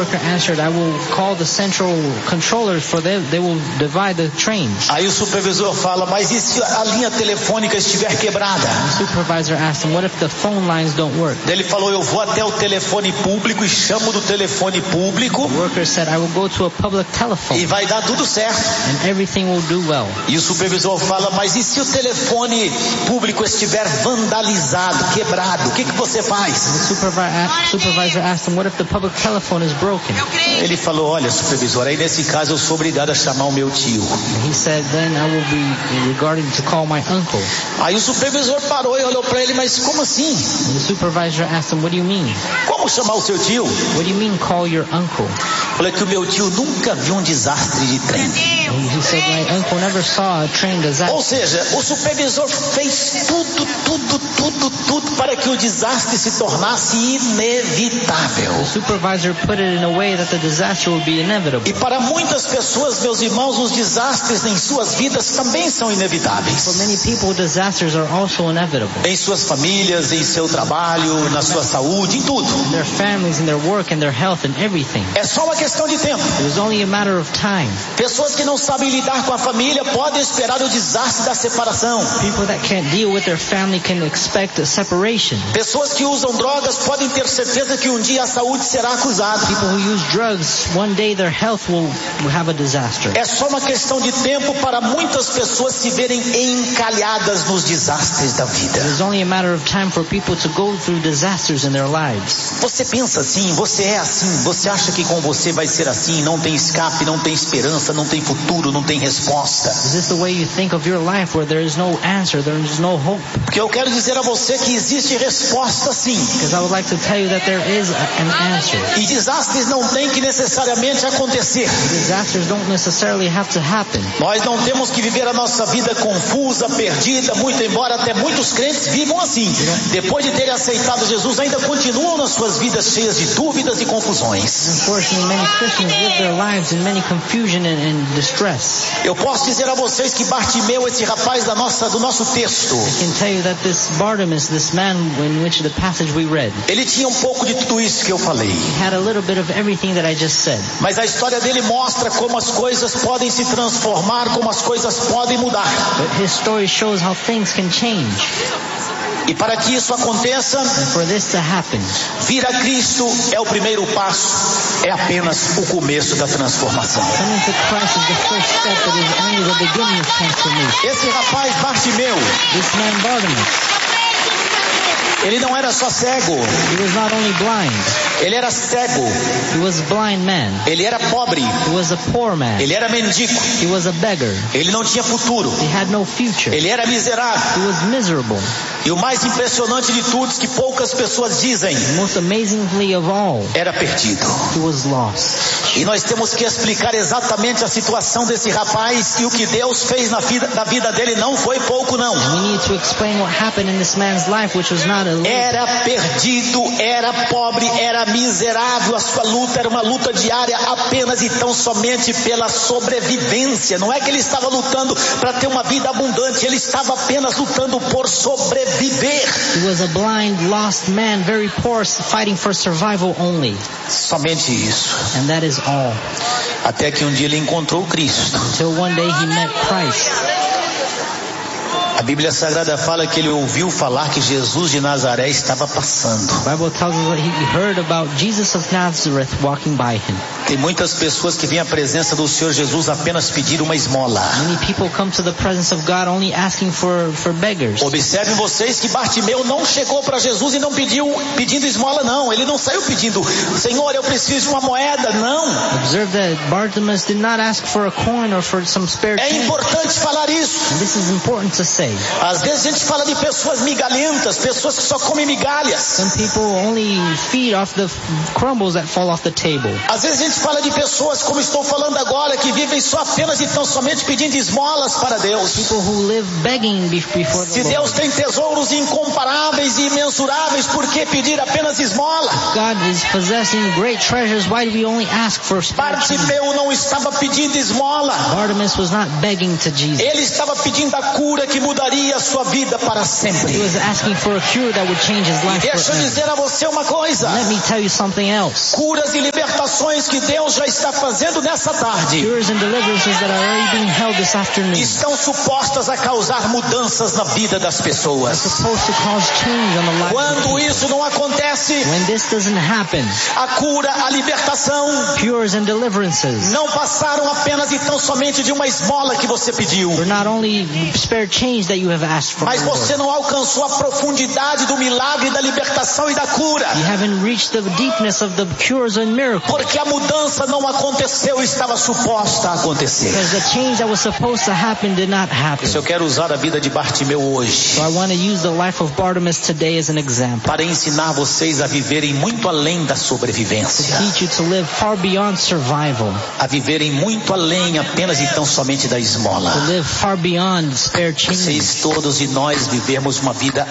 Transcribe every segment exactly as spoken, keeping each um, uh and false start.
worker answered, I will call the central controllers for them. They will divide the trains. Aí o supervisor fala, mas e se a linha telefônica estiver quebrada? The supervisor asked him, what if the phone lines don't work? Ele falou, eu vou até o telefone público e chamo do telefone público. The worker said, I will go to a public telephone. E vai dar tudo certo. And everything will do well. E o supervisor fala, mas e se o telefone público estiver vandalizado, quebrado? O que que você faz? The supervi- supervisor asked him, what if the public telephone is broken? Ele falou, olha, supervisor, aí nesse caso eu sou obrigado a chamar o meu tio. And he said, then I will be regarded to call my uncle. Aí o supervisor parou e olhou para ele, mas como assim? And the supervisor asked him, what do you mean? Como chamar o seu tio? What do you mean call your uncle? Falei que o meu tio nunca viu um desastre de trem. And he said, my uncle never saw a train disaster. Ou seja, o supervisor fez tudo, tudo, tudo, tudo para que o desastre se tornasse inevitável. The supervisor put it in a way that the disaster would be inevitable. E para muitas pessoas, meus irmãos, os desastres em suas vidas também são inevitáveis. For many people, disasters are also inevitable. Em suas famílias, em seu trabalho, na sua saúde, em tudo. In their families, in their work, in their health, and everything. É só uma questão de tempo. It was only a matter of time. Pessoas que não sabem lidar com a família podem esperar o desastre da separação. People that can't deal with their family can expect a separation. Pessoas que usam drogas podem ter certeza que um dia a saúde será acusada. People who use drugs, one day their health will have a disaster. É só uma questão de tempo para muitas pessoas se verem encalhadas nos desastres da vida. It is only a matter of time for people to go through disasters in their lives. Você pensa assim, você é assim, você acha que com você vai ser assim, não tem escape, não tem esperança, não tem futuro, não tem resposta. Is this the way you think of your life, where there is no answer, there is no hope? Porque eu quero dizer a você que existe resposta sim. Because I would like to tell you that there is a, an answer. E desastres não têm que necessariamente acontecer. Disasters don't necessarily have to happen. Nós não temos que viver a nossa vida confusa, perdida, muito embora até muitos crentes vivam assim. Depois de terem aceitado Jesus, ainda continuam nas suas vidas cheias de dúvidas e confusões. Unfortunately, many Christians live their lives in many confusion and, and distress. Eu posso dizer a vocês que Bartimeu, esse rapaz da nossa, do nosso texto, I can tell you that this Bartimaeus, this man in which the passage we read, ele tinha um pouco de tudo isso que eu falei. he had a little bit of everything that I just said. Mas a história dele mostra como as coisas podem se transformar, como as coisas podem mudar. But his story shows how things can change. E para que isso aconteça, And for this to happen, vir a Cristo é o primeiro passo, é apenas o começo da transformação. coming to Christ is the first step, that is only the beginning of transformation. Esse rapaz Bartimeu, This man Bartimaeus, ele não era só cego, he was not only blind, ele era cego, he was a blind man, ele era pobre, he was a poor man, ele era mendigo, he was a beggar, ele não tinha futuro, he had no future, ele era miserável. he was miserable. E o mais impressionante de tudo, que poucas pessoas dizem, Most amazingly of all, era perdido. he was lost. E nós temos que explicar exatamente a situação desse rapaz, e o que Deus fez na vida, na vida dele não foi pouco não. We need to explain what happened in this man's life, which was not a little. Era perdido, era pobre, era miserável, a sua luta era uma luta diária apenas e tão somente pela sobrevivência. Não é que ele estava lutando para ter uma vida abundante, ele estava apenas lutando por sobreviver. He was a blind, lost man, very poor, fighting for survival only. Somente isso. And that is all. Até que um dia ele encontrou Cristo. Until one day he met Christ. A Bíblia Sagrada fala que ele ouviu falar que Jesus de Nazaré estava passando. The Bible tells us that he heard about Jesus of Nazareth walking by him. Tem muitas pessoas que vêm à presença do Senhor Jesus apenas pedir uma esmola. Many people come to the presence of God only asking for, for beggars. Observem vocês que Bartimeu não chegou para Jesus e não pediu pedindo esmola não. Ele não saiu pedindo, Senhor, eu preciso de uma moeda, não. Observe that Bartimaeus did not ask for a coin or for some spare É change. importante falar isso. And this is important to say. Às vezes a gente fala de pessoas migalhentas, pessoas que só comem migalhas. Some people only feed off the crumbles that fall off the table. Às vezes a gente fala de pessoas, como estou falando agora, que vivem só apenas e tão somente pedindo esmolas para Deus. People who live begging before Se the Deus Lord. tem tesouros incomparáveis e imensuráveis, por que pedir apenas esmola? God is possessing great treasures. Why do we only ask for spare change? Bartimeu não estava pedindo esmola. Bartimaeus was not begging to Jesus. Ele estava pedindo a cura que muda mudaria a sua vida para sempre. He was asking for a cure that would change his life Deixa eu forever. dizer a você uma coisa. Let me tell you something else. Curas e libertações que Deus já está fazendo nessa tarde Cures and deliverances that are already being held this afternoon estão supostas a causar mudanças na vida das are pessoas. supposed to cause change on the life of Quando people. isso não acontece, When this doesn't happen, a cura, a libertação cures and deliverances não passaram apenas e tão somente de uma esmola que você pediu, were not only spare change that you have asked for, mas Lord. você não alcançou a profundidade do milagre, da libertação e da cura, You haven't reached the deepness of the cures and miracles. porque a mudança não aconteceu e estava suposta a acontecer. Because the change that was supposed to happen did not happen. Se eu quero usar a vida de Bartimeu hoje So I want to use the life of Bartimaeus today as an example. para ensinar vocês a viverem muito além da To sobrevivência, teach you to live far beyond survival. a viverem muito além apenas e tão somente da esmola. To live far beyond spare change. Vocês todos e nós vivemos uma vida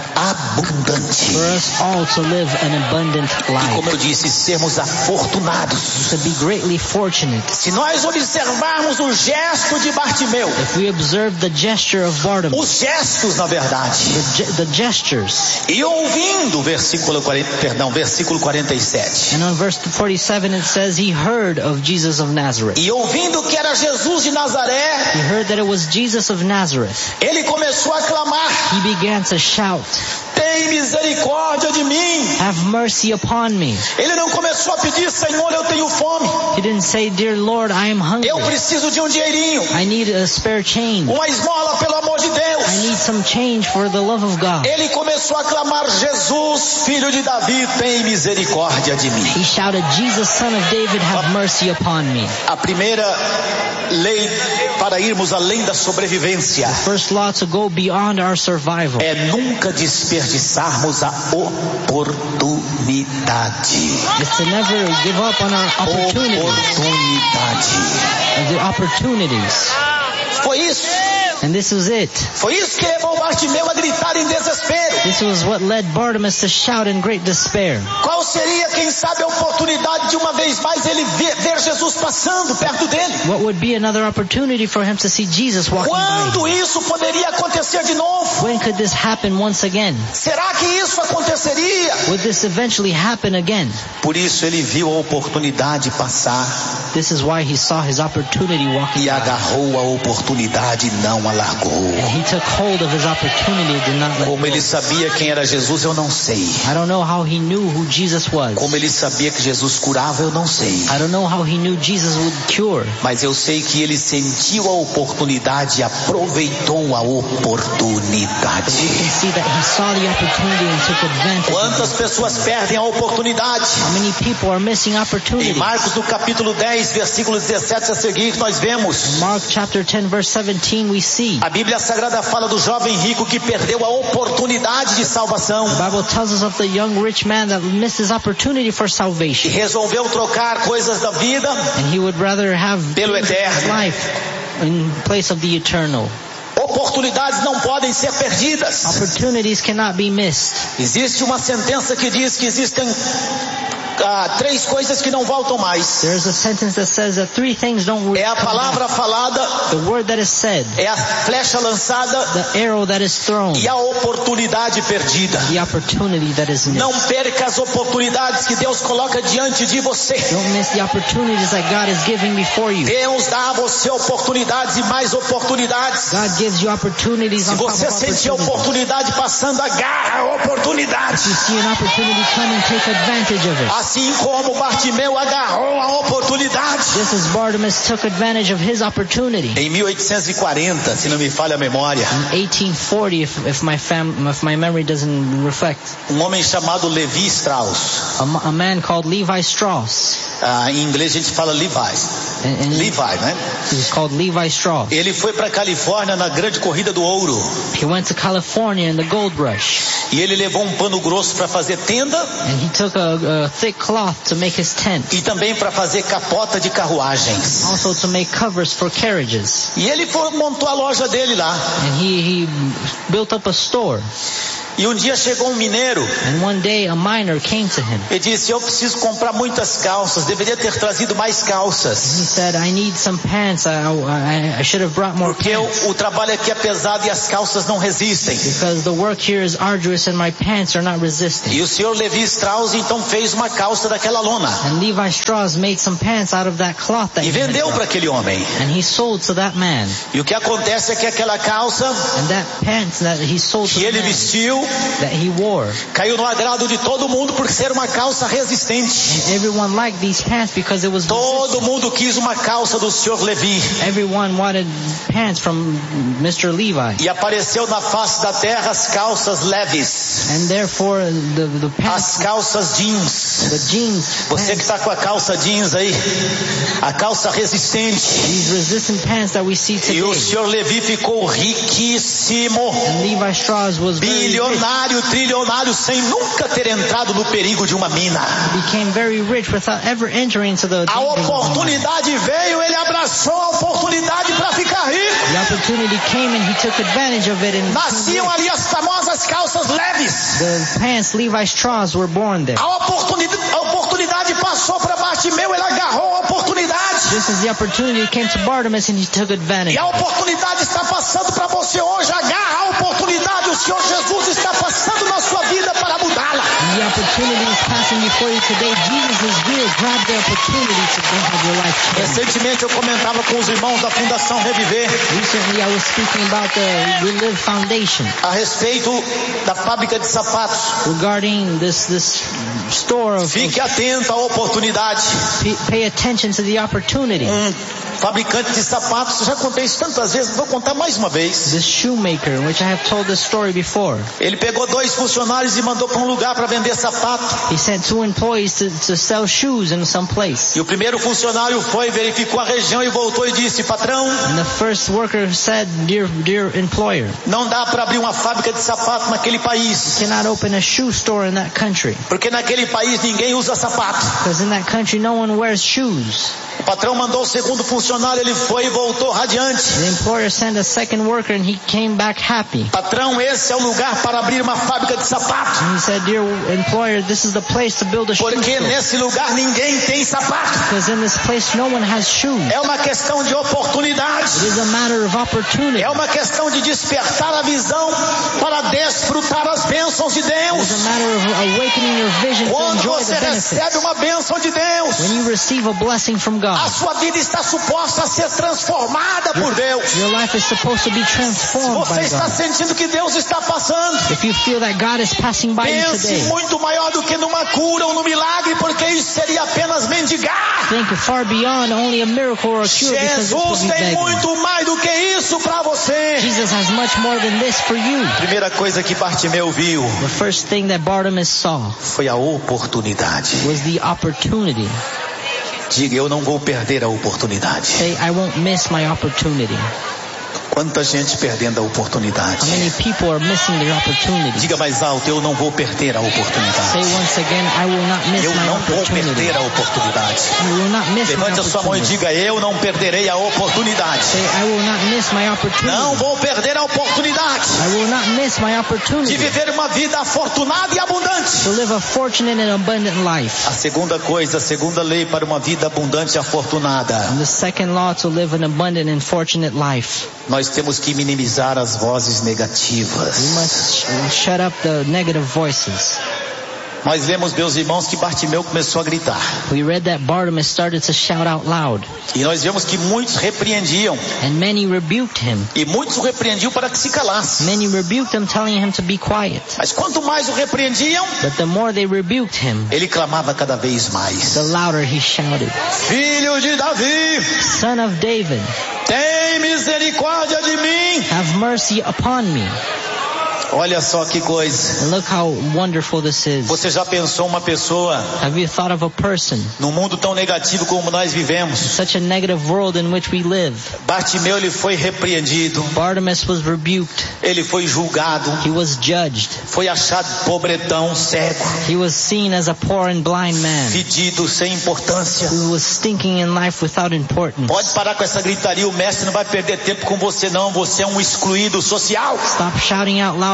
abundante. For us all to live an abundant E como life. eu disse, sermos afortunados. To be greatly fortunate. Se nós observarmos o gesto de Bartimeu, If we observe the gesture of Bartimaeus, os gestos na verdade, the, ge- the gestures, e ouvindo, versículo quarenta, perdão, versículo quarenta e sete, and on verse forty-seven it says he heard of Jesus of Nazareth. e ouvindo que era Jesus de Nazaré, He heard that it was Jesus of Nazareth. ele começou a clamar: He began to shout, tem misericórdia de mim. have mercy upon me. Ele não começou a pedir: Senhor, eu tenho fome, He didn't say, dear Lord, I am hungry. eu preciso de um dinheirinho, I need a spare change. uma esmola, pelo amor de I Deus. need some change for the love of God. Ele começou a clamar: Jesus, filho de Davi, tem misericórdia de mim. He shouted, Jesus, son of David, have mercy upon me. A primeira lei para irmos além da sobrevivência First law to go beyond our survival é nunca desperdiçarmos a oportunidade. is to never give up on our opportunity, Oportunidade. the opportunities. Foi isso. And this was it. Foi isso que levou Bartimeu a gritar em desespero. This was what led Bartimaeus to shout in great despair. Qual seria, quem sabe, a oportunidade de uma vez mais ele ver, ver Jesus passando perto dele? What would be another opportunity for him to see Jesus walking Quando by? isso poderia acontecer de novo? When could this happen once again? Será que isso aconteceria? Would this eventually happen again? Por isso ele viu a oportunidade passar This is why he saw his opportunity walking e by. agarrou a oportunidade e não a largou. And he took hold of his opportunity and did not let Como go. ele sabia quem era Jesus, eu não sei. I don't know how he knew who Jesus was. Como ele sabia que Jesus curava, eu não sei. I don't know how he knew Jesus would cure. Mas eu sei que ele sentiu a oportunidade e aproveitou a oportunidade. You can see that he saw the opportunity and took advantage of Quantas it. pessoas perdem a oportunidade? How many people are missing Em opportunities? Marcos, no capítulo dez, versículo dezessete a seguir, nós vemos. Mark chapter ten verse seventeen we see. A Bíblia Sagrada fala do jovem rico que perdeu a oportunidade de salvação The Bible tells us of the young rich man that missed his opportunity for e salvation. resolveu trocar coisas da vida And he would rather have pelo eterno. life in place of the eternal. Oportunidades não podem ser perdidas. Opportunities cannot be missed. Existe uma sentença que diz que existem ah, três coisas que não voltam mais. There's a sentence that says that three things don't É a come palavra back. falada, The word that is said, é a flecha lançada the arrow that is thrown, e a oportunidade perdida. the opportunity that is missed. Não perca as oportunidades que Deus coloca diante de você. Don't miss the opportunities that God is giving before you. Deus dá a você oportunidades e mais oportunidades. God gives you opportunities Se on top você of sentir a opportunities. oportunidade passando, agarra a oportunidade. If you see an opportunity coming, take advantage of it. Assim como Bartimeu agarrou a oportunidade. Just as Bartimaeus took advantage of his opportunity. Em mil oitocentos e quarenta, se não me falha a memória, In eighteen forty, if, if my fam, if my memory doesn't reflect, um homem chamado Levi Strauss, a, m- a man called Levi Strauss, ah, em inglês a gente fala Levi, and, and Levi, né? he's called Levi Strauss. Ele foi para a Califórnia na grande corrida do ouro He went to California in the gold rush, e ele levou um pano grosso para fazer tenda and he took a, a thick cloth to make his tent, e também para fazer capota de carruagens. also to make covers for carriages. E ele foi, montou a loja dele lá. And he, he built up a store. E um dia chegou um mineiro. And one day a miner came to him. E disse: eu preciso comprar muitas calças, deveria ter trazido mais calças. He said, I need some pants. I, I, I should have brought more Porque pants. o, o trabalho aqui é pesado e as calças não resistem. Because the work here is arduous and my pants are not resisting. E o senhor Levi Strauss então fez uma calça daquela lona. And Levi Strauss made some pants out of that cloth that E he had vendeu brought. para aquele homem. And he sold to that man. E o que acontece é que aquela calça And that pants that he sold to que the ele man, vestiu that he wore, caiu no agrado de todo mundo por ser uma calça resistente. and everyone liked these pants because it was Todo resistant. mundo quis uma calça do senhor Levi. Everyone wanted pants from Mister Levi. E apareceu na face da terra as calças leves, And therefore the, the pants, as calças jeans. the jeans, Você que pants, está com a calça jeans aí, a calça resistente. these resistant pants that we see E o today. senhor Levi ficou riquíssimo, And Levi Strauss was very rich. bilionário, trilionário, sem nunca ter entrado no perigo de uma mina. Became very rich without ever entering into the A dangers of the mine. oportunidade veio, ele abraçou a oportunidade para ficar rico. The opportunity came and he took advantage of it, and Nasciam ali as famosas calças leves. the pants Levi Strauss were born there. A oportunidade, a oportunidade passou para Bartimeu, ele agarrou a oportunidade. Just as the opportunity came to Bartimaeus and he took advantage. E a oportunidade está passando para você hoje. Agarra a oportunidade. O Senhor Jesus está passando na sua vida para mudá-la. And the opportunity is passing before you today. Jesus is here. Grab the opportunity to go have your life changed. Recentemente eu comentava com os irmãos da Fundação Reviver Recently I was speaking about the Relive Foundation a respeito da fábrica de sapatos. regarding this this store of, Fique atento à oportunidade. pay, pay attention to the opportunity. Um fabricante de sapatos, já contei isso tantas vezes, vou contar mais uma vez. This shoemaker, which I have told this story before, Ele pegou dois funcionários e mandou para um lugar para vender sapato. he sent two employees to, to sell shoes in some place. E o primeiro funcionário foi, verificou a região e voltou e disse: patrão, And the first worker said, dear, dear employer, não dá para abrir uma fábrica de sapato naquele país, cannot open a shoe store in that country. porque naquele país ninguém usa sapato. Because in that country no one wears shoes. O patrão mandou o segundo funcionário, ele foi e voltou radiante. The employer sent a second worker and he came back happy. Patrão, esse é o lugar para abrir uma fábrica de sapato, And he said, dear employer, this is the place to build a shoe porque store. nesse lugar ninguém tem sapato. Because in this place no one has shoes. É uma questão de oportunidade. It is a matter of opportunity. É uma questão de despertar a visão para desfrutar as bênçãos de It is Deus. a matter of awakening your vision to Quando enjoy você the benefits. recebe uma bênção de Deus, When you receive a blessing from God, a sua vida está suposta a ser transformada por Deus. your life is supposed to be transformed Você by está God. sentindo que Deus está passando, If you feel that God is passing by you pense today, muito maior do que numa cura ou no milagre, porque isso seria apenas mendigar. think far beyond only a miracle or a cure, because this will Jesus be tem begging. muito mais do que isso para você. Jesus has much more than this for you. Primeira coisa que Bartimeu viu The first thing that Bartimaeus saw foi a oportunidade. was the opportunity. Diga: eu não vou perder a oportunidade. Say, I won't miss my opportunity. Quanta gente perdendo a How oportunidade. many people are missing their opportunity? Diga mais alto: eu não vou perder a Say oportunidade. once again, I will not miss Eu my não vou opportunity. perder a oportunidade. I will not miss my Levante a sua mão e opportunity. diga: eu não perderei a oportunidade. Say, I will not miss my opportunity. Não vou perder a oportunidade I will not miss my de opportunity viver uma vida afortunada e abundante. to live a fortunate and abundant life. A segunda coisa, a segunda lei para uma vida abundante e afortunada, And the second law to live an abundant and fortunate life. nós temos que minimizar as vozes We negativas. must sh- shut up the negative voices. Nós vemos, meus irmãos, que Bartimeu começou a gritar. We read that Bartimaeus started to shout out loud, E nós vemos que muitos repreendiam. and many rebuked him. E muitos o repreendiam para que se calasse. Many rebuked him, telling him to be quiet. Mas quanto mais o repreendiam, But the more they rebuked him, ele clamava cada vez mais: the louder he shouted, Filho de Davi, Son of David, tem misericórdia de mim. have mercy upon me. Olha só que coisa. And look how wonderful this is. Você já pensou uma pessoa Have you thought of a person, num mundo tão negativo como nós vivemos? such a negative world in which we live? Bartimeu, ele foi repreendido, Bartimaeus was rebuked. ele foi julgado, He was judged. foi achado pobretão, cego, He was seen as a poor and blind man fedido, sem importância. who was stinking in life without importance. Pode parar com essa gritaria, o mestre não vai perder tempo com você não, você é um excluído social. Stop shouting out loud.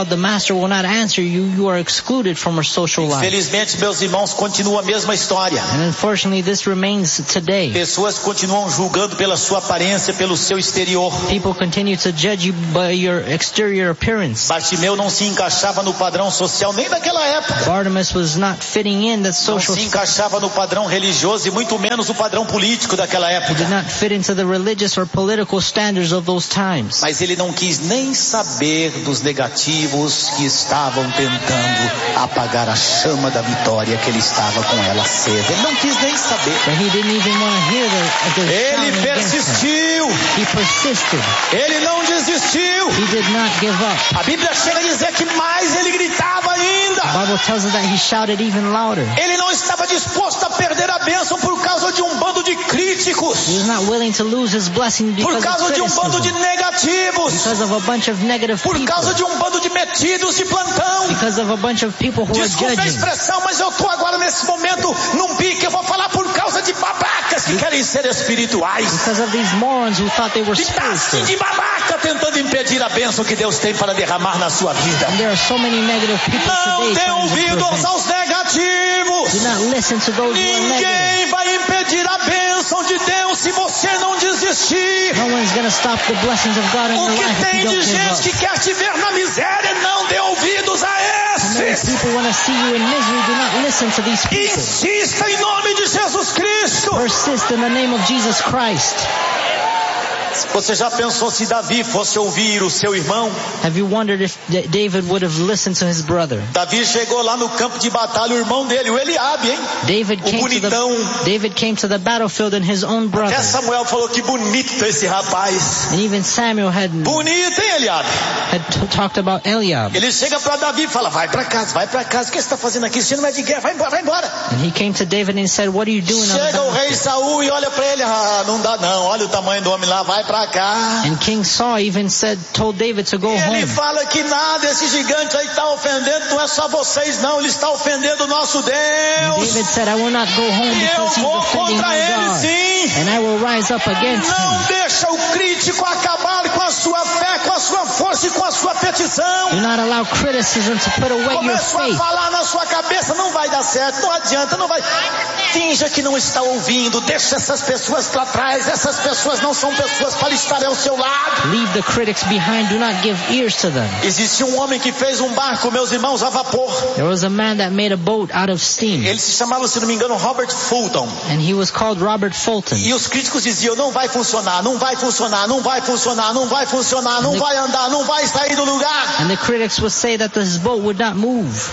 the master will not answer you, you are excluded from a social life. Infelizmente, meus irmãos, continua a mesma história. And unfortunately, this remains today. Pessoas continuam julgando pela sua aparência, pelo seu exterior. People continue to judge you by your exterior appearance. Bartimeu não se encaixava no padrão social nem daquela época. Bartimaeus was not fitting in that social. Não se encaixava no padrão religioso e muito menos no padrão político daquela época. He did not fit into the religious or political standards of those times. Mas ele não quis nem saber dos negativos que estavam tentando apagar a chama da vitória que ele estava com ela acesa. Ele não quis nem saber. But he didn't even want to hear the, the Ele persistiu. He persisted. Ele não desistiu. He did not give up. A Bíblia chega a dizer que mais ele gritava ainda. The Bible tells us that he shouted even louder. Ele não estava disposto a perder a bênção por causa de um bando de críticos. He was not willing to lose his blessing because por causa of de um bando de negativos. Because of a bunch of negative por people. causa de um bando de metidos de plantão. Because of a bunch of people who Desculpe are judging. a expressão, mas eu estou agora nesse momento num pique. Eu vou falar por causa de babacas que querem ser espirituais. Because of these morons who thought they were de spiritual. de babaca tentando impedir a bênção que Deus tem para derramar na sua vida. And there are so many negative people não today dê ouvidos aos negativos. Do not listen to those who are Ninguém negative. vai impedir a bênção de Deus se você não desistir. No one's going to stop the blessings of God in o your que life if tem you don't de give gente up. que quer te ver na miséria, não dê ouvidos a Many esses. people want to see you in misery. Do not listen to these people. Insista em nome de Jesus Cristo. Persist in the name of Jesus Christ. Você já pensou se Davi fosse ouvir o seu irmão? Have you wondered if D- David would have listened to his brother? Davi chegou lá no campo de batalha, o irmão dele, o Eliabe, hein? David o came bonitão. to the David came to the battlefield and his own brother. Até Samuel falou que bonito esse rapaz. And even Samuel had bonito, hein, Eliabe? had t- talked about Eliab. Ele chega para Davi e fala: vai para casa, vai para casa. O que você está fazendo aqui? Você não é de guerra, vai embora, vai embora. And he came to David and said, "What are you doing?" Chega o rei Saul e olha para ele, ah, não dá não. Olha o tamanho do homem lá, vai para cá. And King Saul even said, told David to go e ele home. fala que nada, esse gigante aí está ofendendo, não é só vocês não, ele está ofendendo o nosso Deus. And David said, I will not go home e eu because he's vou offending contra my ele God. sim. And I will rise up against não him. deixa o crítico acabar com a sua fé, com a sua força e com a sua petição. Do not allow criticism to put away your Começou a faith. falar na sua cabeça, não vai dar certo, não adianta, não vai. Finja que não está ouvindo, deixa essas pessoas para trás, essas pessoas não são pessoas para estar ao seu lado. Leave the critics behind, do not give ears to them. Existe um homem que fez um barco, meus irmãos, a vapor. There was a man that made a boat out of steam. Ele se chamava, se não me engano, Robert Fulton. And he was called Robert Fulton. E os críticos diziam, não vai funcionar, não vai funcionar, não vai funcionar, não vai funcionar, não vai andar, não vai sair do lugar. And the critics would say that this boat would not move.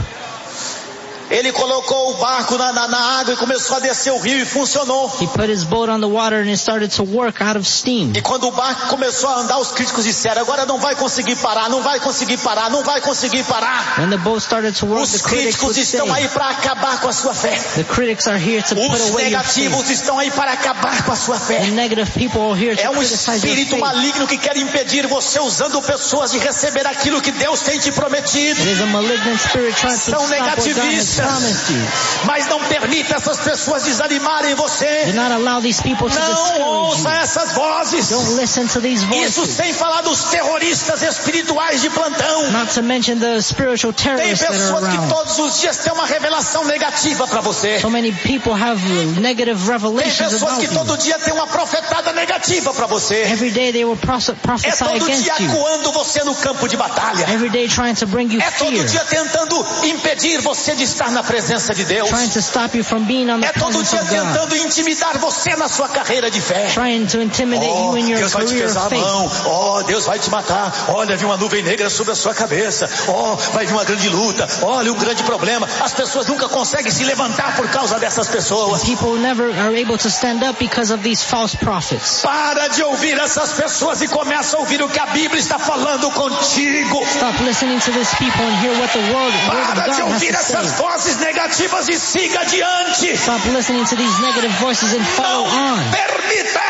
Ele colocou o barco na, na, na água e começou a descer o rio e funcionou. He put his boat on the water and it started to work out of steam. E quando o barco começou a andar, os críticos disseram, agora não vai conseguir parar, não vai conseguir parar, não vai conseguir parar. When the boat started to work, Os the critics críticos would say, estão aí para acabar com a sua fé. the critics are here to put Os away your negativos faith. estão aí para acabar com a sua fé. The negative people are here to É um criticize your espírito faith. maligno que quer impedir você usando pessoas de receber aquilo que Deus tem te prometido. It is a malignant spirit trying to São stop what God has negativistas. promised you. Mas não permita essas pessoas desanimarem você. Do not allow these people to Não discourage ouça you. essas vozes. Don't listen to these Isso voices. sem falar dos terroristas espirituais de plantão. Not to mention the spiritual Tem terrorists that are pessoas que around. todos os dias têm uma revelação negativa para você. So many people have negative Tem revelations pessoas about que todo you. dia têm uma profetada negativa para você. Every day they will pros- É prophesy todo dia against you. acuando você no campo de batalha. Every day trying to bring you É todo fear. dia tentando impedir você de estar na presença de Deus. Trying to stop you from being on the É todo presence dia of God. tentando intimidar você na sua carreira de fé. Trying to intimidate Oh, you in your Deus vai te career pesar of a faith. mão. Oh, Deus vai te matar. Olha, vi uma nuvem negra sobre a sua cabeça. Oh, vai vir uma grande luta. Olha, um grande problema. As pessoas nunca conseguem se levantar por causa dessas pessoas. People never are able to stand up because of these false prophets. Para de ouvir essas pessoas e começa a ouvir o que a Bíblia está falando contigo. Stop listening to these people and hear what the word, word of Para de God ouvir has to essas say. vozes negativas e siga adiante. Stop listening to these negative voices and follow Não on. permita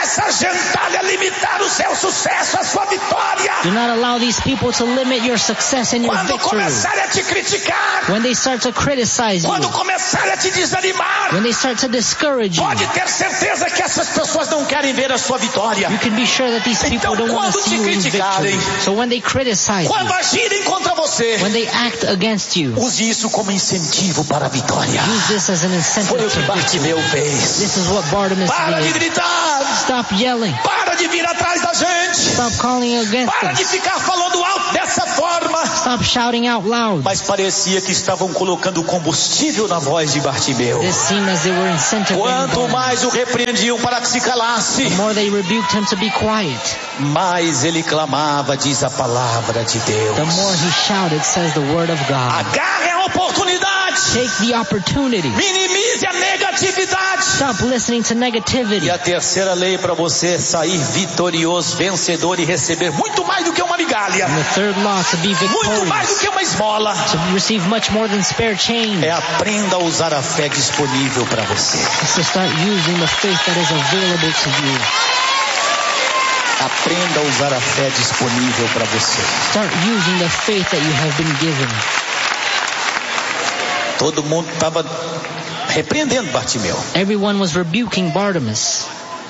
essa gentalha limitar o seu sucesso, a sua vitória. Do not allow these people to limit your success and your Quando victory. começarem a te criticar, When they start to criticize you, quando começarem a te desanimar, when they start to discourage you, pode ter certeza que essas pessoas não querem ver a sua vitória. you can be sure that these people Então, don't want to quando see te you in criticarem, victory. So when they criticize quando you, agirem contra você, when they act against you, use isso como incentivo para a vitória. use this as an Foi incentive o que to victory. Bartimeu fez. This is what Bartimaeus Para de did. gritar, Stop yelling. para de vir atrás da gente, Stop calling against para de us. ficar falando alto dessa forma. Stop shouting out loud. Mas parecia que estavam colocando combustível na voz de Bartimeu. This seemed as they were incentivizing Quanto him. mais o repreendiam para que se calasse, The more they rebuked him to be quiet, mais ele clamava, diz a palavra de Deus. the more he shouted, says the word of God. Agarre a oportunidade. Take the opportunity. Minimize a negatividade. Stop listening to negativity. E a terceira lei para você sair vitorioso, vencedor e receber muito mais do que uma migalha, And the third law, to be muito mais do victorious, que uma esmola, to receive much more than spare change, é aprenda a usar a fé disponível para você. is to start using the faith that is available to you. Aprenda a usar a fé disponível para você. Start using the faith that you have been given. Todo mundo estava repreendendo Bartimeu, Everyone was rebuking Bartimaeus,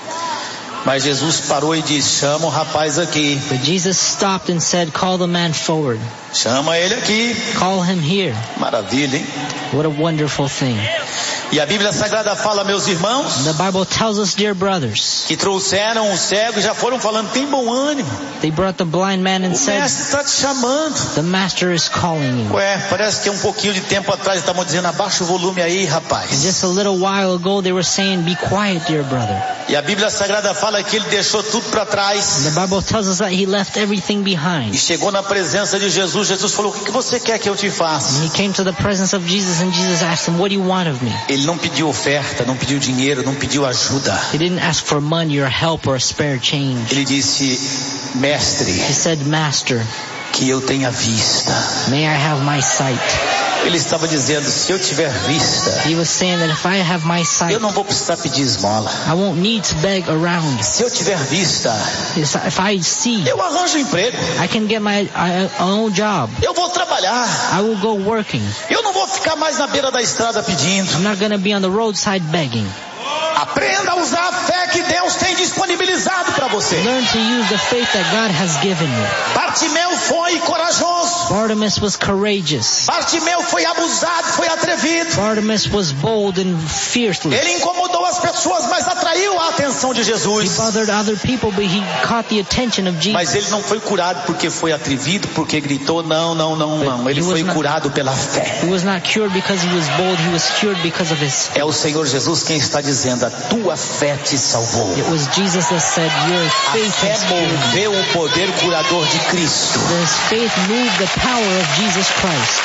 mas Jesus parou e disse: chama o rapaz aqui, but Jesus stopped and said, call the man forward. chama ele aqui. Call him here. Maravilha, hein? What a wonderful thing. E a Bíblia Sagrada fala, meus irmãos, The Bible tells us, dear brothers, que trouxeram o cego e já foram falando: tem bom ânimo, they brought the blind man and o said, mestre está te chamando. the master is calling you. Ué, parece que um pouquinho de tempo atrás estavam dizendo: abaixa o volume aí, And rapaz. just a little while ago they were saying, be quiet, dear brother. E a Bíblia Sagrada fala que ele deixou tudo para trás The Bible tells us that he left everything e behind. chegou na presença de Jesus. Jesus falou: o que você quer que eu te faça? And he came to the presence of Jesus and Jesus asked him, what do you want of me? Ele não pediu oferta, não pediu dinheiro, não pediu ajuda. He didn't ask for money or help or a spare change. Ele disse: mestre, He said, Master, que eu tenha vista. may I have my sight? Ele estava dizendo: se eu tiver vista, He was saying that if I have my sight, eu não vou precisar pedir esmola. I won't need to beg around. Se eu tiver vista, If I see, eu arranjo emprego, I can get my uh, own job. eu vou trabalhar, I will go working. eu não vou ficar mais na beira da estrada pedindo. I'm not going to be on the roadside begging. Aprenda a usar a fé que Deus tem disponibilizado para você. Learn to use the faith that God has given you. Bartimeu foi corajoso. Bartimaeus was courageous. Bartimeu foi abusado, foi atrevido. Bartimaeus was bold and fierce. Ele incomodou as pessoas, mas atraiu a atenção de He Jesus. bothered other people, but he caught the attention of Mas ele Jesus. não foi curado porque foi atrevido, porque gritou. Não, não, não, não. Ele foi curado pela fé. He was not cured because he was bold. He was cured because of his faith. É o Senhor Jesus quem está dizendo: a tua fé te salvou. It was Jesus that said, your A faith fé has cured you. moveu o poder curador de Cristo. His faith moved the power of Jesus Christ.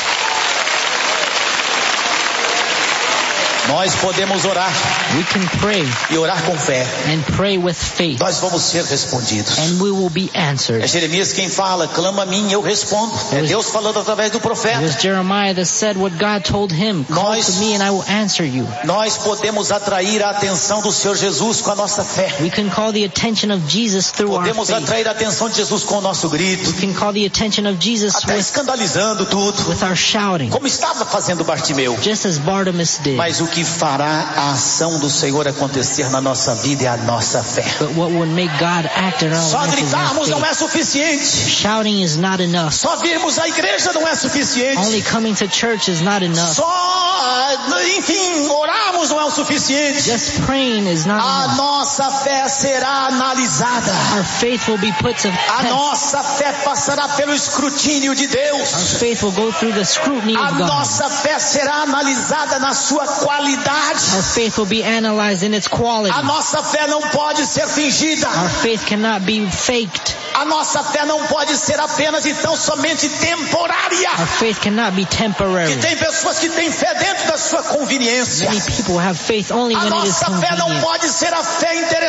Nós podemos orar We can pray e orar com fé. and pray with faith, Nós vamos ser respondidos. and we will be É answered. Jeremias quem fala: clama a mim e eu respondo. É Deus falando através do It profeta. was Jeremiah that said what God told him, call Nós- to me and I will answer you. Nós podemos atrair a atenção do Senhor Jesus com a nossa fé. We can call the attention of Jesus through our Podemos faith. atrair a atenção de Jesus com o nosso grito, We can call the attention of Jesus até with, escandalizando tudo, with our shouting, como estava fazendo Bartimeu. just as Bartimaeus did. Mas o que fará a ação do Senhor acontecer na nossa vida é a nossa fé. But what would make God act in our Só life is our gritarmos não faith. é suficiente. Shouting is not enough. Só virmos à igreja não é suficiente. Only coming to church is not enough. Só, enfim, orarmos não é o suficiente. Just praying is not A enough. nossa fé será analisada. Our faith will be put to A test. nossa fé passará pelo escrutínio de Our Deus. faith will go through the scrutiny A of God. nossa fé será analisada na sua qualidade. Our faith will be analyzed in its quality. A nossa fé não pode ser fingida. Our faith cannot be faked. A nossa fé não pode ser apenas e tão somente temporária. Our faith cannot be temporary. Que tem pessoas que têm fé dentro da sua conveniência. Many people have faith only A when it is nossa fé não convenient. pode ser a fé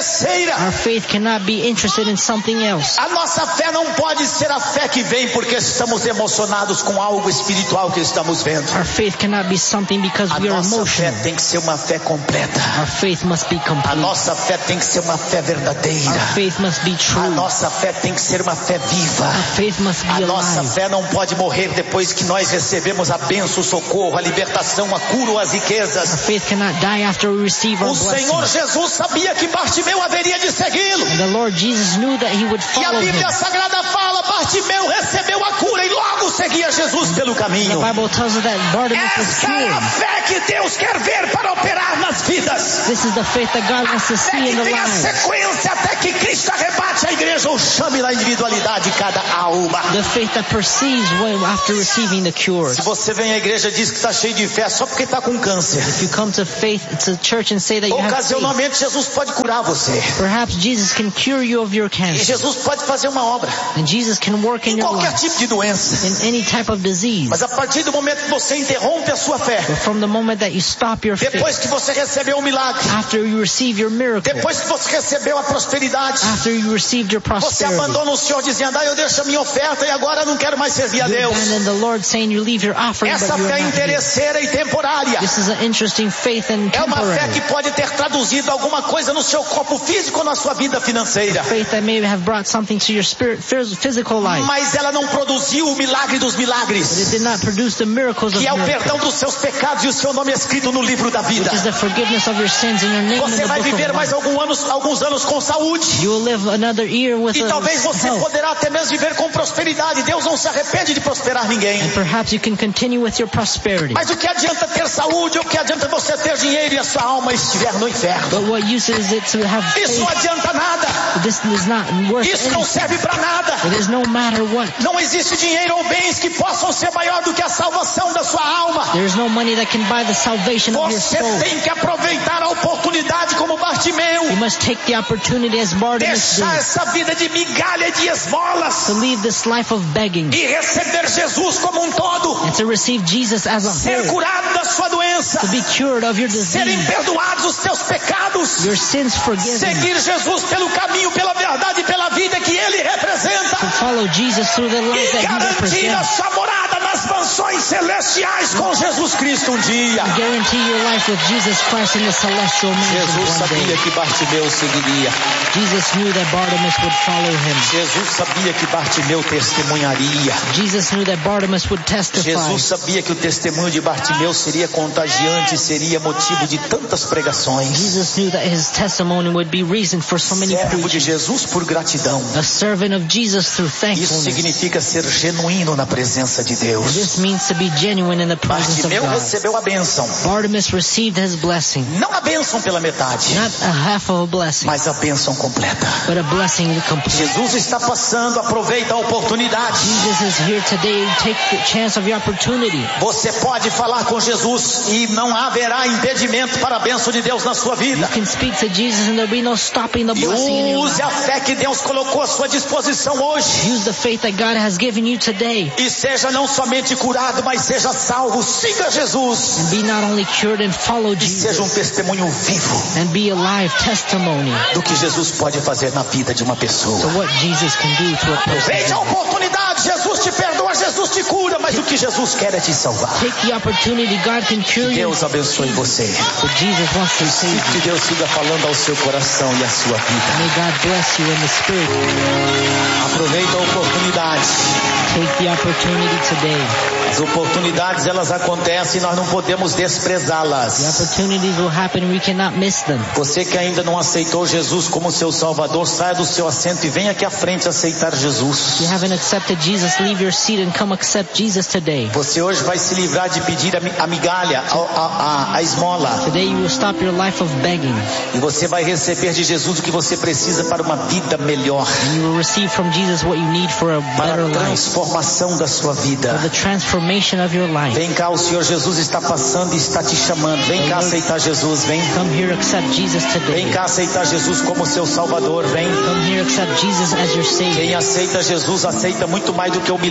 interesseira. Our faith cannot be interested in something else. A nossa fé não pode ser a fé que vem porque estamos emocionados com algo espiritual que estamos vendo. Our faith cannot be something because A we are nossa fé emotional. tem que ser uma fé completa. Our faith must be A complete. nossa fé tem que ser uma fé verdadeira. Our faith must be A true. nossa fé tem que ser uma fé viva. Our faith must A be nossa alive. fé não pode morrer depois que nós recebemos a bênção, o socorro, a libertação, a cura ou as Our riquezas. faith cannot die after we receive our O Senhor blessing. Jesus sabia que Bartimeu haveria de segui-lo. And the Lord Jesus knew that he would E a follow him. Bíblia Sagrada fala, Bartimeu recebeu a cura e logo seguia Jesus pelo The caminho. Bible tells us that Bartimaeus was Essa é a cured. fé que Deus quer ver para operar nas vidas. This is the faith that God wants to Fé see in que the tenha lives. sequência até que Cristo arrebate a igreja ou chame na individualidade cada alma. The faith that perceives when after receiving the cure. Se você vem à igreja e diz que está cheio de fé só porque está com câncer, If you come to faith to church and say that you have faith, ocasionalmente Jesus pode curar você. perhaps Jesus can cure you of your E cancer. Jesus pode fazer uma obra And Jesus can work in em your qualquer life, tipo de doença. in any type of disease. Mas a partir do momento que você interrompe a sua fé, But from the moment that you stop your faith, depois que você recebeu um milagre, after you receive your miracle, depois que você recebeu a prosperidade, after you received your você prosperity, abandona o Senhor dizendo, ah, eu deixo a minha oferta e agora eu não quero mais servir a you Deus. abandon the Lord saying you leave your offering, Essa but you fé are not here. interesseira e temporária This is an interesting faith and é uma fé temporary. que pode ter traduzido alguma coisa no seu corpo físico ou na sua vida financeira. Faith that may have brought something to your spirit, phys- physical life. Mas ela não produziu o milagre dos But it milagres, did not produce the miracles of que é o miracles, perdão dos seus pecados e o seu nome escrito no livro da vida. which is the forgiveness of your sins and your name in Você the vai book viver of mais life. alguns anos, alguns anos com saúde. You will live another year with E a talvez você health. poderá até mesmo viver com prosperidade. Deus não se arrepende de prosperar ninguém. And perhaps you can continue with your prosperity. Mas o que adianta ter saúde? O que adianta você ter dinheiro e a sua alma estiver no inferno? But what use is it to have Isso não faith? adianta nada. This is not worth Isso não anything. serve para nada. It is no matter what. Não existe dinheiro ou bens que possam ser maior do que a salvação da sua alma. There is no money that can buy the salvation of your Você soul. tem que aproveitar a oportunidade como Bartimeu. You must take the opportunity as Bartimaeus Deixar did essa vida de migalha e de esmolas to leave this life of begging e receber Jesus como um todo. and to receive Jesus as a Ser whole, curado da sua doença. to be cured of your Serem disease, perdoados os teus pecados. your sins forgiven, Seguir Jesus pelo caminho, pela verdade e pela vida que Ele representa. to follow Jesus through the life E that He garantir a represents, sua morada nas mansões celestiais com Jesus Cristo um dia. guarantee your life with Jesus Christ in the celestial Jesus mansions one sabia day. que Bartimeu seguiria. Jesus knew that Bartimaeus would follow him. Jesus sabia que Bartimeu testemunharia. Jesus knew that Bartimaeus would testify. Jesus sabia que o testemunho de Bartimeu seria contagiante, seria motivo de tantas pregações. Jesus knew that his testimony would be reason for so many Servo de preachers. Jesus por gratidão. A servant of Jesus through Isso thankfulness. significa ser genuíno na presença de Deus. This means to be genuine in the presence of Bartimeu God. recebeu a bênção. Bartimaeus received his blessing. Não a bênção pela metade, Not a half of a blessing, mas a bênção completa. but a blessing complete. Jesus está passando, aproveita a oportunidade. Jesus is here today. Take the chance of your opportunity. Você pode falar com Jesus e não haverá impedimento para a bênção de Deus na sua vida. You can speak to Jesus and there'll be no stopping the E blessing in your use life. a fé que Deus colocou à sua disposição hoje. Use the faith that God has given you today. E seja não somente curado, mas seja salvo. Siga Jesus. And be not only cured and follow E seja um Jesus. testemunho vivo And be a live testimony do que Jesus pode fazer na vida de uma to pessoa. what Jesus can do to a Aproveite a person. oportunidade. Jesus te perdoa, Jesus te cura, mas o que Jesus quer é te salvar. Take the opportunity. God can cure you. Deus abençoe você. But Jesus wants to O save Espírito de you. Deus siga falando ao seu coração e à sua vida. May God bless you in the spirit. Aproveite a oportunidade. Take the opportunity today. As oportunidades elas acontecem e nós não podemos The desprezá-las. opportunities will happen. We cannot miss them. Você que ainda não aceitou Jesus como seu Salvador, saia do seu assento e venha aqui à frente aceitar If Jesus. you haven't accepted Jesus, leave your seat and come accept Jesus today. Você hoje vai se livrar de pedir a mi- a migalha, a, a, a, a esmola. Today you will stop your life of begging. E você vai receber de Jesus o que você precisa para uma vida melhor. And you will receive from Jesus what you need for a Para better a life. transformação da sua vida. For the transformation of your life. Vem cá, o Senhor Jesus está passando e está te chamando. Vem cá aceitar Jesus, vem. Come here, accept Jesus today. Vem cá aceitar Jesus como seu Salvador, vem. Come here, accept Jesus as your Savior. Quem aceita Jesus aceita muito mais do que o milagre ou a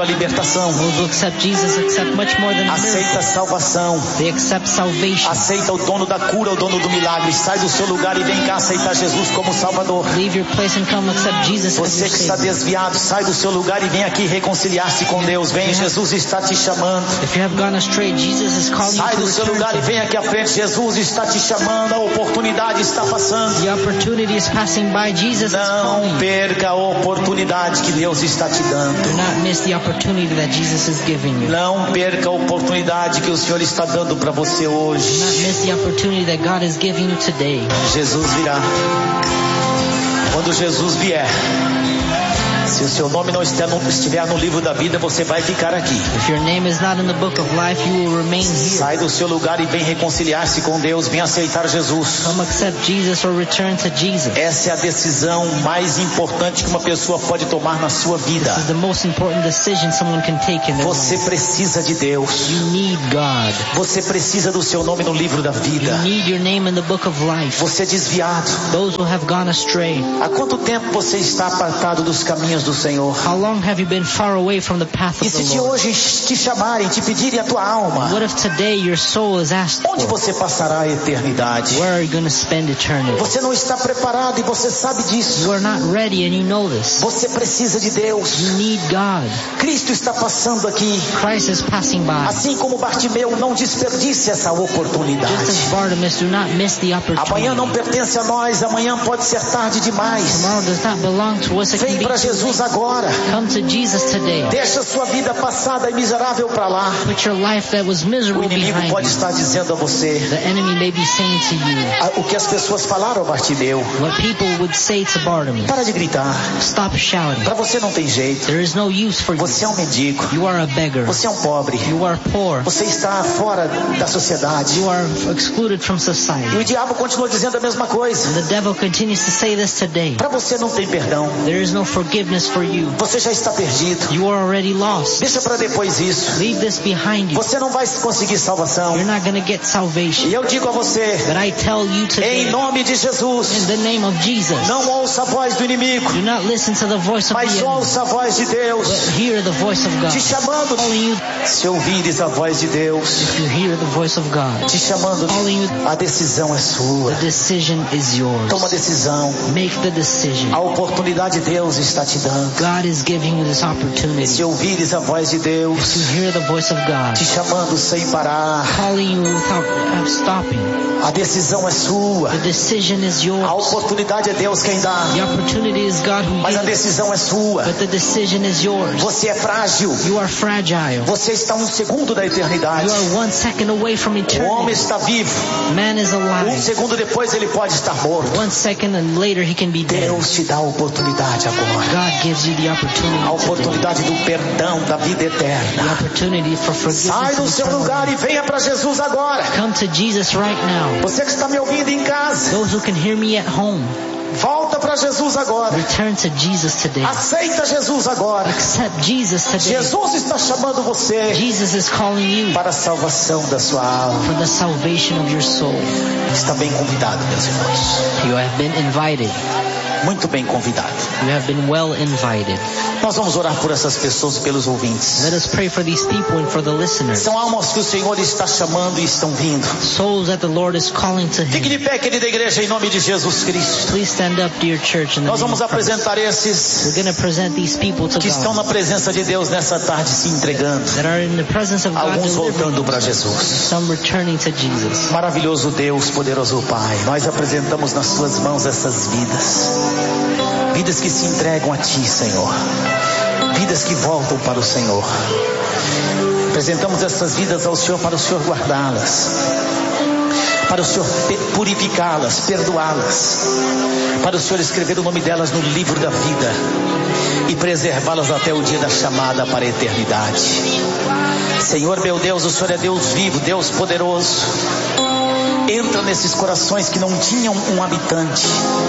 libertação. Those who accept Jesus accept much more than a Aceita miracle. a salvação. They accept salvation. Aceita o dono da cura, o dono do milagre. Sai do seu lugar e vem cá aceitar Jesus como Salvador. Leave your place and come accept Jesus as Você your que está Savior. desviado, sai do seu lugar e vem aqui reconciliar-se com Deus. Vem, Jesus está te chamando. If you have gone astray, Jesus is calling Sai you do to seu return lugar to e vem aqui à frente. Jesus está te chamando. A oportunidade está passando. The opportunity is passing by. Jesus is calling Não you. perca a oportunidade que Deus está te dando. Do not miss the opportunity that Jesus is giving you. Não perca a oportunidade que o Senhor está dando para você Do hoje. not miss the opportunity that God is giving you today. Jesus virá. Quando Jesus vier, se o seu nome não estiver no livro da vida, você vai ficar aqui. If your name is not in the book of life, you will remain here. Sai do seu lugar e vem reconciliar-se com Deus. Vem aceitar Jesus. Come accept Jesus or return to Jesus. Essa é a decisão mais importante que uma pessoa pode tomar na sua vida. This is the most important decision someone can take in their Você life. precisa de Deus. You need God. Você precisa do seu nome no livro da You vida. need your name in the book of life. Você é desviado. Those who have gone astray. Há quanto tempo você está apartado dos caminhos do Senhor? How long have you been far away from the path E of se the de Lord? hoje te chamarem, te pedirem a tua alma, What if today your soul is asked onde for? você passará a eternidade? Where are you going to spend eternity? Você não está preparado e você sabe disso. You are not ready and you know this. Você precisa de Deus. You need God. Cristo está passando aqui. Christ is passing by. Assim como Bartimeu, não desperdice essa Just as oportunidade. Bartimaeus, do not miss the Amanhã não opportunity. pertence a nós, amanhã pode ser tarde demais. Tomorrow does not belong to us. It can Vem be para too Jesus late. agora. Come to Jesus today. Deixa sua vida passada e miserável para lá. Put your life that was O miserable inimigo behind pode you. estar dizendo a você The enemy may be saying to you ah, o que as pessoas falaram a Bartimeu. what people would say to Bartimaeus. Para de gritar. Stop shouting. Para você não tem jeito. There is no use for you. Você é um mendigo. You are a beggar. Você é um pobre. You are poor. Você está fora da sociedade. You are excluded from E society. o diabo continua dizendo a mesma coisa. And the devil continues to say this today. Para você não tem perdão. There is no forgiveness for you. Você já está perdido. You are already lost. Deixa para depois isso. Leave this behind you. Você não vai conseguir salvação. You're not going to get salvation. E eu digo a você, But I tell you today, em nome de in Jesus, the name of Jesus, não ouça a voz do inimigo, do not listen to the voice of the mas enemy, ouça a voz de Deus but hear the voice of God te chamando. calling you. Se ouvires a voz de Deus If you hear the voice of God te chamando, calling you, a decisão é sua. the decision is yours. Toma decisão. Make the decision. A oportunidade Deus está te dando. God is giving you this Se opportunity. ouvires a voz de Deus To hear the voice of God te chamando sem parar, calling you without uh, stopping. a decisão é sua. The decision is A yours. oportunidade é Deus quem dá, The opportunity is God who mas a gives, decisão é sua. but the decision is yours. Você é frágil. You are fragile. Você está um segundo da eternidade. You are one second away from O homem eternity. está vivo. Man is Um alive. segundo depois ele pode estar morto. One second and later he can be dead. Deus te dá a oportunidade agora. God gives you the A opportunity today. oportunidade do perdão, da vida The eterna. opportunity for Sai forgiveness do and seu eternal lugar life. e venha para Jesus agora. Come to Jesus right now. Você que está me ouvindo em casa, Those who can hear me at home, volta para Jesus agora. return to Jesus today. Aceita Jesus agora. Accept Jesus today. Jesus está chamando você Jesus is calling you para a salvação da sua alma. for the salvation of your soul. Está bem convidado, meus irmãos. You have been invited. Muito bem convidado. You have been well invited. Nós vamos orar por essas pessoas e pelos ouvintes. Let us pray for these people and for the listeners. São almas que o Senhor está chamando e estão vindo. Souls that the Lord is calling to Fique Him. de pé, querida igreja, em nome de Jesus Cristo. Please stand up, dear church, in the Nós name vamos of Christ. apresentar esses We're going to present these people to que estão na God presença de Deus nessa tarde se entregando. that are in the presence of God, Alguns voltando delivering, para Jesus. some returning to Jesus. Maravilhoso Deus, poderoso Pai, nós apresentamos nas Suas mãos essas vidas. Vidas que se entregam a Ti, Senhor. Vidas que voltam para o Senhor. Apresentamos essas vidas ao Senhor para o Senhor guardá-las. Para o Senhor purificá-las, perdoá-las. Para o Senhor escrever o nome delas no livro da vida. E preservá-las até o dia da chamada para a eternidade. Senhor meu Deus, o Senhor é Deus vivo, Deus poderoso. Entra nesses corações que não tinham um habitante.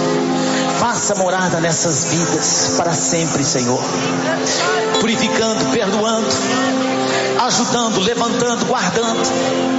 Faça morada nessas vidas para sempre, Senhor. Purificando, perdoando, ajudando, levantando, guardando.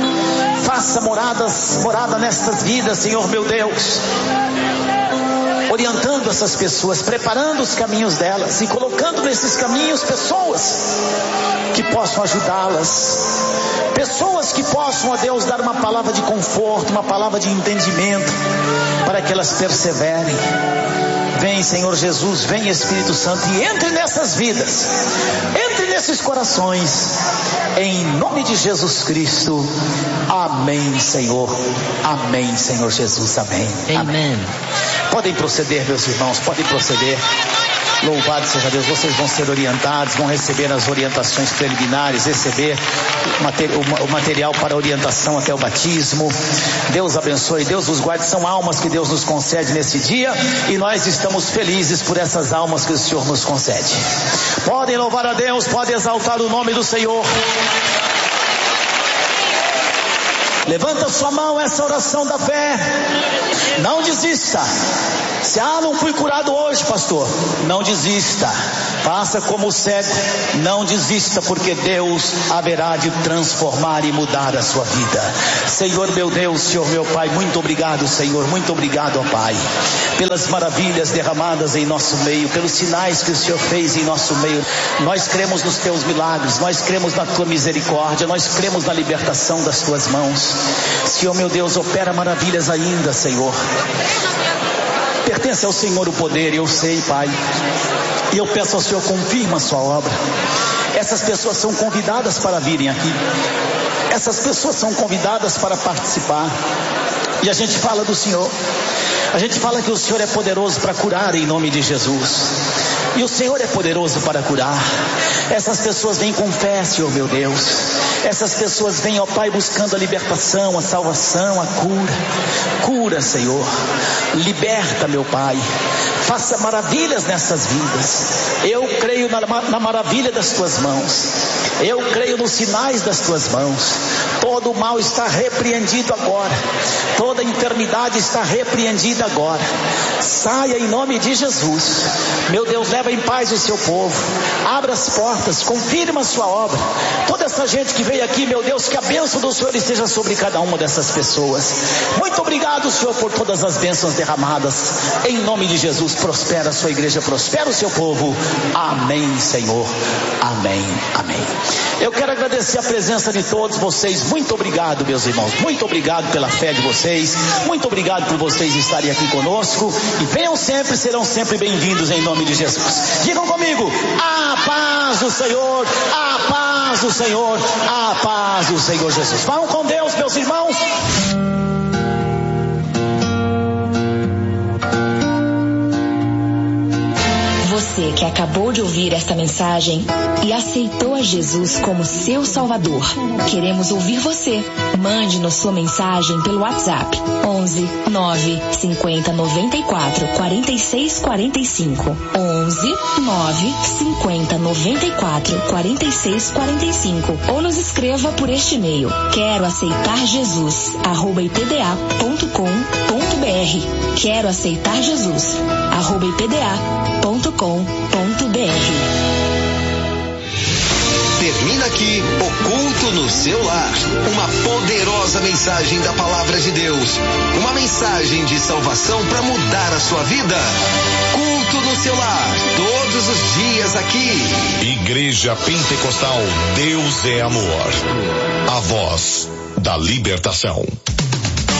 Faça moradas, morada nestas vidas, Senhor meu Deus. orientando essas pessoas, preparando os caminhos delas e colocando nesses caminhos pessoas que possam ajudá-las, pessoas que possam, ó Deus, dar uma palavra de conforto, uma palavra de entendimento, para que elas perseverem. Vem, Senhor Jesus, vem, Espírito Santo, e entre nessas vidas, entre nesses corações, em nome de Jesus Cristo. Amém, Senhor. Amém, Senhor Jesus. Amém. Amém. Podem proceder, meus irmãos, podem proceder. Louvado seja Deus. Vocês vão ser orientados, vão receber as orientações preliminares, receber o material para orientação até o batismo. Deus abençoe, Deus os guarde. São almas que Deus nos concede nesse dia, e nós estamos felizes por essas almas que o Senhor nos concede. Podem louvar a Deus, podem exaltar o nome do Senhor. Levanta sua mão, essa oração da fé. Não desista. Se ah, não fui curado hoje, pastor, não desista. Faça como o cego, não desista, porque Deus haverá de transformar e mudar a sua vida. Senhor meu Deus, Senhor meu Pai, muito obrigado, Senhor, muito obrigado, ó Pai, pelas maravilhas derramadas em nosso meio, pelos sinais que o Senhor fez em nosso meio. Nós cremos nos teus milagres, nós cremos na tua misericórdia, nós cremos na libertação das tuas mãos. Senhor meu Deus, opera maravilhas ainda, Senhor. Pertence ao Senhor o poder, eu sei, Pai, e eu peço ao Senhor, confirma a sua obra. Essas pessoas são convidadas para virem aqui, essas pessoas são convidadas para participar, e a gente fala do Senhor, a gente fala que o Senhor é poderoso para curar em nome de Jesus, e o Senhor é poderoso para curar. Essas pessoas vêm com fé, Senhor meu Deus. Essas pessoas vêm, ó Pai, buscando a libertação, a salvação, a cura. Cura, Senhor. Liberta, meu Pai. Faça maravilhas nessas vidas. Eu creio na, na maravilha das tuas mãos. Eu creio nos sinais das tuas mãos. Todo o mal está repreendido agora. Toda enfermidade está repreendida agora. Saia em nome de Jesus. Meu Deus, leva em paz o seu povo. Abra as portas, confirma a sua obra. Toda essa gente que veio aqui, meu Deus, que a bênção do Senhor esteja sobre cada uma dessas pessoas. Muito obrigado, Senhor, por todas as bênçãos derramadas. Em nome de Jesus, prospera a sua igreja, prospera o seu povo. Amém, Senhor. Amém, amém. Eu quero agradecer a presença de todos vocês. Muito obrigado, meus irmãos. Muito obrigado pela fé de vocês. Muito obrigado por vocês estarem aqui conosco. E venham sempre, serão sempre bem-vindos em nome de Jesus. Digam comigo: a paz do Senhor, a paz do Senhor, a paz do Senhor Jesus. Vão com Deus, meus irmãos. Você que acabou de ouvir esta mensagem e aceitou a Jesus como seu Salvador, queremos ouvir você. Mande-nos sua mensagem pelo WhatsApp onze nove cinquenta noventa e quatro quarenta e seis quarenta e cinco onze nove cinquenta noventa e quatro quarenta e seis quarenta e cinco ou nos escreva por este e-mail: quero aceitar Jesus arroba ipda ponto com ponto br. Quero aceitar Jesus arroba ipda ponto com ponto br. Termina aqui o culto no seu lar. Uma poderosa mensagem da palavra de Deus. Uma mensagem de salvação para mudar a sua vida. Culto no seu lar, todos os dias aqui. Igreja Pentecostal, Deus é amor. A voz da libertação.